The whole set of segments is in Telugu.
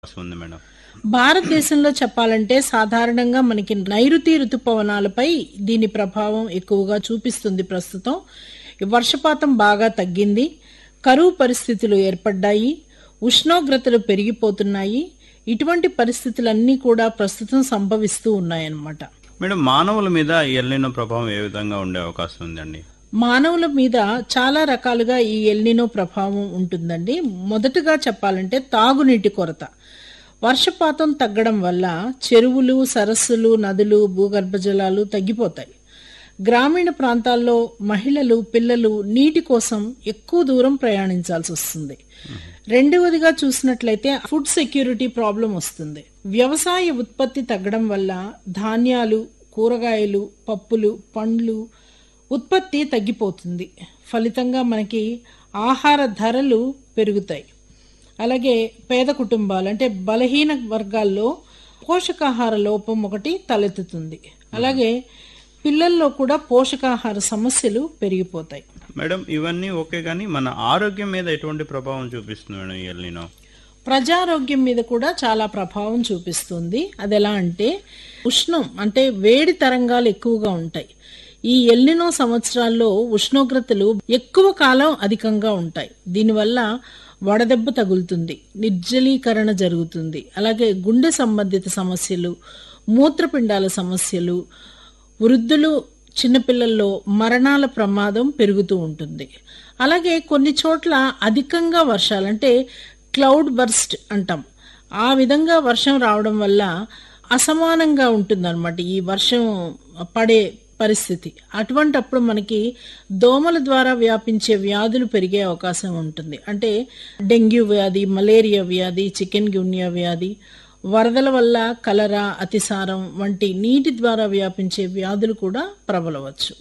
ఉంది మేడం. భారతదేశంలో చెప్పాలంటే సాధారణంగా మనకి నైరుతి ఋతుపవనాలపై దీని ప్రభావం ఎక్కువగా చూపిస్తుంది. ప్రస్తుతం వర్షపాతం బాగా తగ్గింది, కరువు పరిస్థితులు ఏర్పడ్డాయి, ఉష్ణోగ్రతలు పెరిగిపోతున్నాయి. ఇటువంటి పరిస్థితులన్నీ కూడా ప్రస్తుతం సంభవిస్తూ ఉన్నాయన్నమాట. మేడం, మానవుల మీద ఎల్నినో ప్రభావం ఏ విధంగా ఉండే అవకాశం ఉందండి? మానవుల మీద చాలా రకాలుగా ఈ ఎల్నినో ప్రభావం ఉంటుందండి. మొదటగా చెప్పాలంటే తాగునీటి కొరత. వర్షపాతం తగ్గడం వల్ల చెరువులు, సరస్సులు, నదులు, భూగర్భ జలాలు తగ్గిపోతాయి. గ్రామీణ ప్రాంతాల్లో మహిళలు, పిల్లలు నీటి కోసం ఎక్కువ దూరం ప్రయాణించాల్సి వస్తుంది. రెండవదిగా చూసినట్లయితే ఫుడ్ సెక్యూరిటీ ప్రాబ్లం వస్తుంది. వ్యవసాయ ఉత్పత్తి తగ్గడం వల్ల ధాన్యాలు, కూరగాయలు, పప్పులు, పండ్లు ఉత్పత్తి తగ్గిపోతుంది. ఫలితంగా మనకి ఆహార ధరలు పెరుగుతాయి. అలాగే పేద కుటుంబాలు అంటే బలహీన వర్గాల్లో పోషకాహార లోపం ఒకటి తలెత్తుతుంది. అలాగే పిల్లల్లో కూడా పోషకాహార సమస్యలు పెరిగిపోతాయి. మేడం, ఇవన్నీ ఓకే, కానీ మన ఆరోగ్యం మీద ఎటువంటి ప్రభావం చూపిస్తుంది మేడం ఈ ఎల్నినో? ప్రజారోగ్యం మీద కూడా చాలా ప్రభావం చూపిస్తుంది. అది ఎలా అంటే ఉష్ణం అంటే వేడి తరంగాలు ఎక్కువగా ఉంటాయి. ఈ ఎల్నినో సంవత్సరాల్లో ఉష్ణోగ్రతలు ఎక్కువ కాలం అధికంగా ఉంటాయి. దీనివల్ల వడదెబ్బ తగులుతుంది, నిర్జలీకరణ జరుగుతుంది. అలాగే గుండె సంబంధిత సమస్యలు, మూత్రపిండాల సమస్యలు, వృద్ధులు, చిన్నపిల్లల్లో మరణాల ప్రమాదం పెరుగుతూ ఉంటుంది. అలాగే కొన్ని చోట్ల అధికంగా వర్షాలంటే క్లౌడ్ బర్స్ట్ అంటాం, ఆ విధంగా వర్షం రావడం వల్ల అసమానంగా ఉంటుందన్నమాట ఈ వర్షం పడే పరిస్థితి. అటువంటప్పుడు మనకి దోమల ద్వారా వ్యాపించే వ్యాధులు పెరిగే అవకాశం ఉంటుంది. అంటే డెంగ్యూ వ్యాధి, మలేరియా వ్యాధి, చికెన్ గున్యా వ్యాధి, వరదల వల్ల కలరా, అతిసారం వంటి నీటి ద్వారా వ్యాపించే వ్యాధులు కూడా ప్రబలవచ్చు.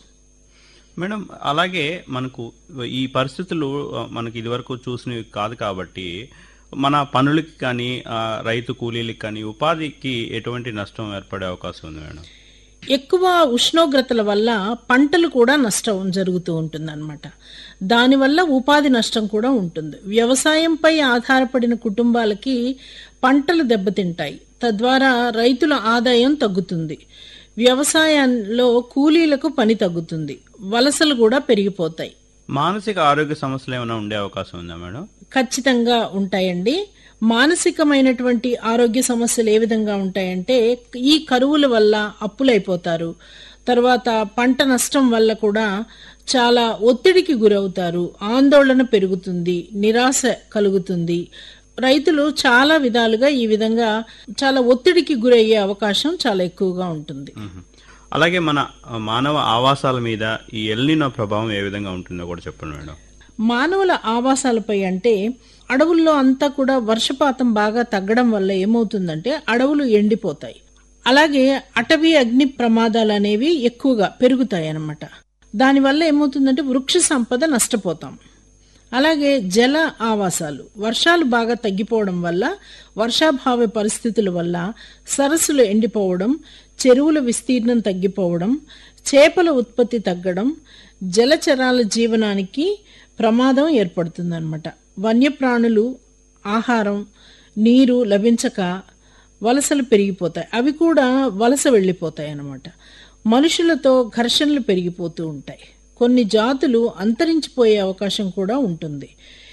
మేడం, అలాగే మనకు ఈ పరిస్థితులు మనకి ఇదివరకు చూసినవి కాదు కాబట్టి మన పనులకి కానీ రైతు కూలీలకి కానీ ఉపాధికి ఎటువంటి నష్టం ఏర్పడే అవకాశం ఉంది మేడం? ఎక్కువ ఉష్ణోగ్రతల వల్ల పంటలు కూడా నష్టం జరుగుతూ ఉంటుందన్నమాట. దానివల్ల ఉపాధి నష్టం కూడా ఉంటుంది. వ్యవసాయంపై ఆధారపడిన కుటుంబాలకి పంటలు దెబ్బతింటాయి. తద్వారా రైతుల ఆదాయం తగ్గుతుంది. వ్యవసాయంలో కూలీలకు పని తగ్గుతుంది. వలసలు కూడా పెరిగిపోతాయి. మానసిక ఆరోగ్య సమస్యలు ఏమైనా ఉండే అవకాశం ఉందా మేడం? ఖచ్చితంగా ఉంటాయండి. మానసికమైనటువంటి ఆరోగ్య సమస్యలు ఏ విధంగా ఉంటాయంటే ఈ కరువుల వల్ల అప్పులైపోతారు. తర్వాత పంట నష్టం వల్ల కూడా చాలా ఒత్తిడికి గురవుతారు. ఆందోళన పెరుగుతుంది, నిరాశ కలుగుతుంది. రైతులు చాలా విధాలుగా ఈ విధంగా చాలా ఒత్తిడికి గురయ్యే అవకాశం చాలా ఎక్కువగా ఉంటుంది. అలాగే మన మానవ ఆవాసాల మీద ఈ ఎల్నినో ప్రభావం ఏ విధంగా ఉంటుందో కూడా చెప్పండి మేడం. మానవుల ఆవాసాలపై అంటే అడవుల్లో అంతా కూడా వర్షపాతం బాగా తగ్గడం వల్ల ఏమవుతుందంటే అడవులు ఎండిపోతాయి. అలాగే అటవీ అగ్ని ప్రమాదాలు అనేవి ఎక్కువగా పెరుగుతాయి అన్నమాట. దానివల్ల ఏమవుతుందంటే వృక్ష సంపద నష్టపోతాం. అలాగే జల ఆవాసాలు, వర్షాలు బాగా తగ్గిపోవడం వల్ల, వర్షాభావ పరిస్థితుల వల్ల సరస్సులు ఎండిపోవడం, చెరువుల విస్తీర్ణం తగ్గిపోవడం, చేపల ఉత్పత్తి తగ్గడం, జలచరాల జీవనానికి ప్రమాదం ఏర్పడుతుందన్నమాట. వన్యప్రాణులు ఆహారం, నీరు లభించక వలసలు పెరిగిపోతాయి. అవి కూడా వలస వెళ్ళిపోతాయి అన్నమాట. మనుషులతో ఘర్షణలు పెరిగిపోతూ ఉంటాయి. కొన్ని జాతులు అంతరించిపోయే అవకాశం కూడా ఉంటుంది.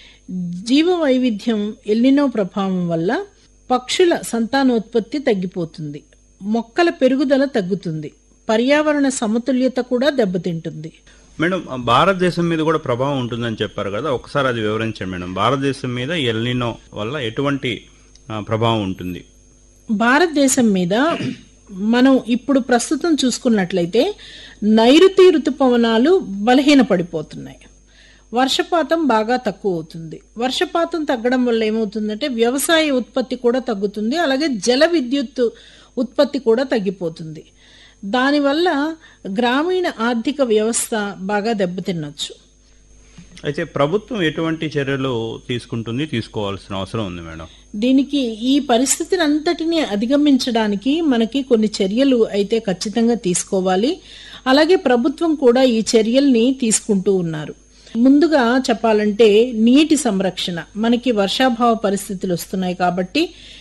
జీవ వైవిధ్యం ఎల్నినో ప్రభావం వల్ల పక్షుల సంతానోత్పత్తి తగ్గిపోతుంది, మొక్కల పెరుగుదల తగ్గుతుంది, పర్యావరణ సమతుల్యత కూడా దెబ్బతింటుంది. మేడం, భారతదేశం మీద కూడా ప్రభావం ఉంటుందని చెప్పారు కదా, ఒకసారి అది వివరించండి మేడం. భారతదేశం మీద ఎల్నినో వల్ల ఎటువంటి ప్రభావం ఉంటుంది? భారతదేశం మీద మనం ఇప్పుడు ప్రస్తుతం చూసుకున్నట్లయితే నైరుతి ఋతుపవనాలు బలహీనపడిపోతున్నాయి. వర్షపాతం బాగా తక్కువ అవుతుంది. వర్షపాతం తగ్గడం వల్ల ఏమవుతుందంటే వ్యవసాయ ఉత్పత్తి కూడా తగ్గుతుంది. అలాగే జల విద్యుత్ ఉత్పత్తి కూడా తగ్గిపోతుంది. దానివల్ల గ్రామీణ ఆర్థిక వ్యవస్థ బాగా దెబ్బతినొచ్చు. అయితే ప్రభుత్వం ఎటువంటి చర్యలు తీసుకుంటుంది, తీసుకోవాల్సిన అవసరం ఉంది మేడం? దీనికి ఈ పరిస్థితిని అంతటినీ అధిగమించడానికి మనకి కొన్ని చర్యలు అయితే ఖచ్చితంగా తీసుకోవాలి. అలాగే ప్రభుత్వం కూడా ఈ చర్యల్ని తీసుకుంటూ ఉన్నారు. ముందుగా చెప్పాలంటే నీటి సంరక్షణ. మనకి వర్షాభావ పరిస్థితులు వస్తున్నాయి కాబట్టి